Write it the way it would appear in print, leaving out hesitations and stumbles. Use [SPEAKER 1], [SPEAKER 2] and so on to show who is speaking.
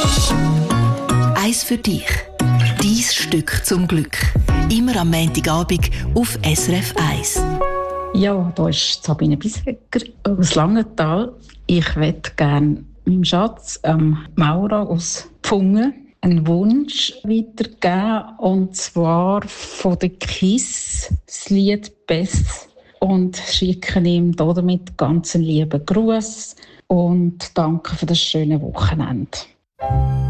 [SPEAKER 1] Eins für dich. Dein Stück zum Glück. Immer am Montagabend auf SRF 1.
[SPEAKER 2] Ja, da ist Sabine Bissecker aus Langenthal. Ich möchte gerne meinem Schatz, Maura aus Pfungen, einen Wunsch weitergeben. Und zwar von der KISS, das Lied «Best». Und schicke ihm damit ganz einen lieben Gruß und danke für das schöne Wochenende.